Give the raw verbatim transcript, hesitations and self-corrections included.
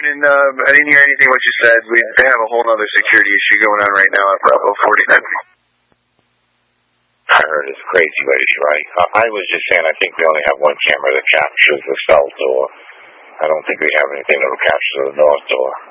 And uh, I didn't hear anything what you said. We they have a whole other security issue going on right now at Bravo forty-nine. I heard it's crazy, but he's right. Uh, I was just saying I think we only have one camera that captures the south door. I don't think we have anything that will capture the north door.